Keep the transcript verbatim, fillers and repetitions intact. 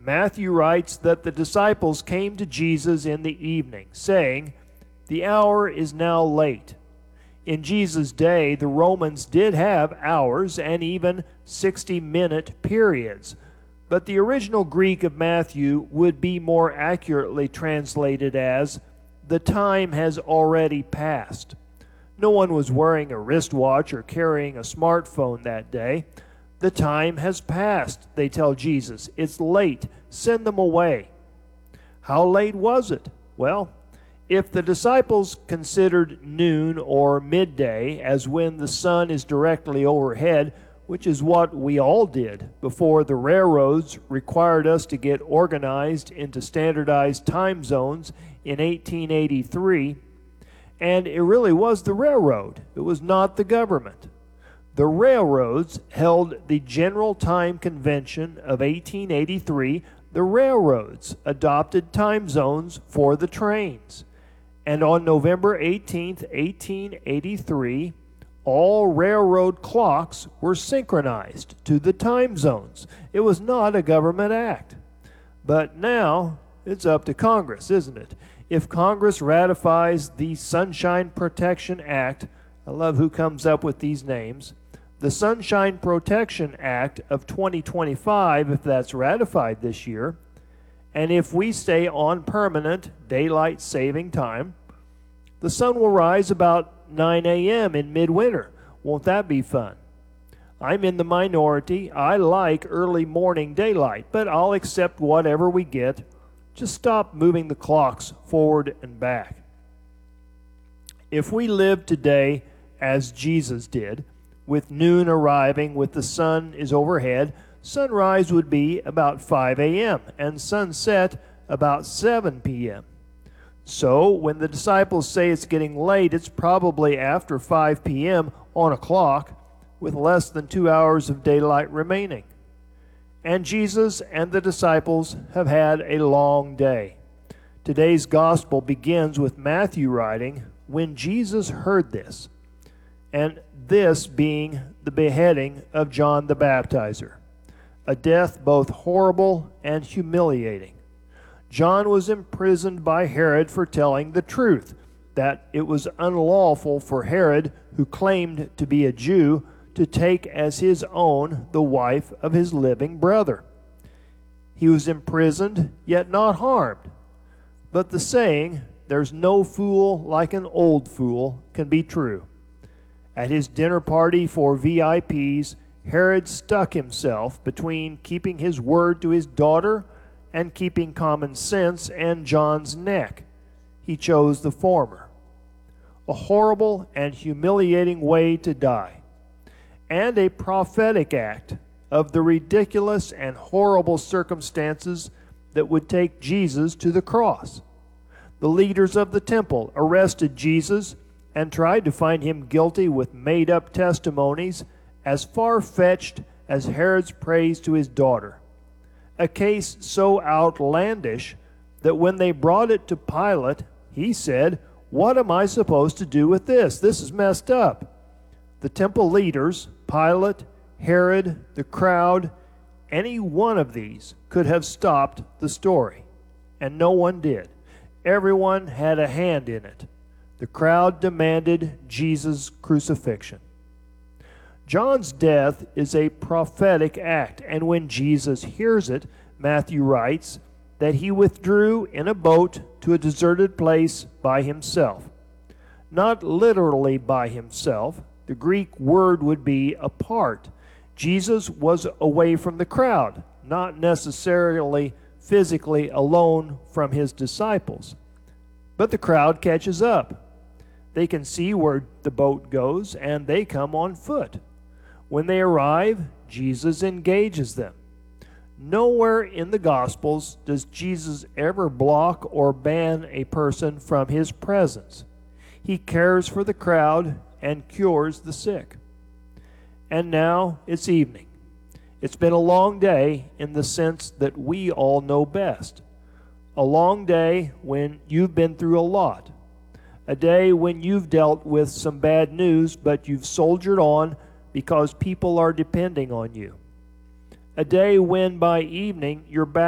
Matthew writes that the disciples came to Jesus in the evening, saying, "The hour is now late." In Jesus' day, the Romans did have hours and even sixty-minute periods, but the original Greek of Matthew would be more accurately translated as, "The time has already passed." No one was wearing a wristwatch or carrying a smartphone that day. "The time has passed," they tell Jesus. "It's late. Send them away." How late was it? Well, if the disciples considered noon or midday as when the sun is directly overhead, which is what we all did before the railroads required us to get organized into standardized time zones in eighteen eighty-three, and it really was the railroad. It was not the government. The railroads held the General Time Convention of eighteen eighty-three. The railroads adopted time zones for the trains. And on November eighteenth, eighteen eighty-three, all railroad clocks were synchronized to the time zones. It was not a government act. But now it's up to Congress, isn't it? If Congress ratifies the Sunshine Protection Act, I love who comes up with these names, the Sunshine Protection Act of twenty twenty-five, if that's ratified this year, and if we stay on permanent daylight saving time, the sun will rise about nine a m in midwinter. Won't that be fun? I'm in the minority. I like early morning daylight, but I'll accept whatever we get. Just stop moving the clocks forward and back. If we live today as Jesus did, with noon arriving with the sun is overhead, sunrise would be about five a m and sunset about seven p m So when the disciples say it's getting late, it's probably after five p m on a clock with less than two hours of daylight remaining. And Jesus and the disciples have had a long day. Today's gospel begins with Matthew writing, "When Jesus heard this," and this being the beheading of John the Baptizer, a death both horrible and humiliating. John was imprisoned by Herod for telling the truth, that it was unlawful for Herod, who claimed to be a Jew, to take as his own the wife of his living brother. He was imprisoned, yet not harmed. But the saying, "There's no fool like an old fool," can be true. At his dinner party for V I Ps, Herod stuck himself between keeping his word to his daughter and keeping common sense and John's neck. He chose the former. A horrible and humiliating way to die, and a prophetic act of the ridiculous and horrible circumstances that would take Jesus to the cross. The leaders of the temple arrested Jesus and tried to find him guilty with made-up testimonies as far-fetched as Herod's praise to his daughter. A case so outlandish that when they brought it to Pilate, he said, "What am I supposed to do with this? This is messed up." The temple leaders, Pilate, Herod, the crowd, any one of these could have stopped the story, and no one did. Everyone had a hand in it. The crowd demanded Jesus' crucifixion. John's death is a prophetic act, and when Jesus hears it, Matthew writes that he withdrew in a boat to a deserted place by himself. Not literally by himself. The Greek word would be apart. Jesus was away from the crowd, not necessarily physically alone from his disciples. But the crowd catches up. They can see where the boat goes, and they come on foot. When they arrive, Jesus engages them. Nowhere in the Gospels does Jesus ever block or ban a person from his presence. He cares for the crowd and cures the sick. And now it's evening. It's been a long day in the sense that we all know best. A long day when you've been through a lot. A day when you've dealt with some bad news, but you've soldiered on because people are depending on you. A day when by evening you're back